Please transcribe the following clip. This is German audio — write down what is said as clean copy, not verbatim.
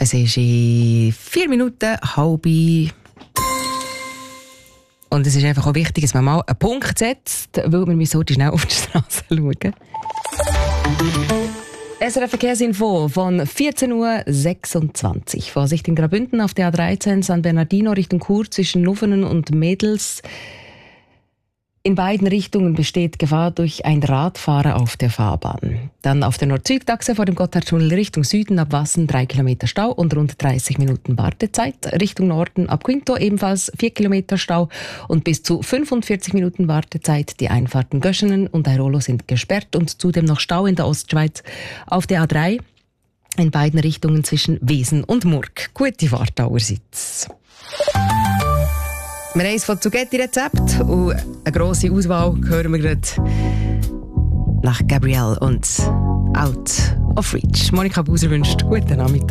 Es ist in 4 Minuten halb. Und es ist einfach auch wichtig, dass man mal einen Punkt setzt, weil wir müssen heute schnell auf die Straße schauen. SRF Verkehrsinfo von 14.26 Uhr. Vorsicht in Graubünden auf der A13 San Bernardino Richtung Chur zwischen Nuffenen und Mädels. In beiden Richtungen besteht Gefahr durch ein Radfahrer auf der Fahrbahn. Dann auf der Nord-Süd-Achse vor dem Gotthardtunnel Richtung Süden ab Wassen 3 Kilometer Stau und rund 30 Minuten Wartezeit. Richtung Norden ab Quinto ebenfalls 4 Kilometer Stau und bis zu 45 Minuten Wartezeit. Die Einfahrten Göschenen und Airolo sind gesperrt und zudem noch Stau in der Ostschweiz auf der A3 in beiden Richtungen zwischen Wesen und Murg. Gute Fahrt allerseits. Wir haben von Zucchetti-Rezept und eine grosse Auswahl hören wir gerade nach Gabrielle und Out of Reach. Monika Buser wünscht guten Nachmittag.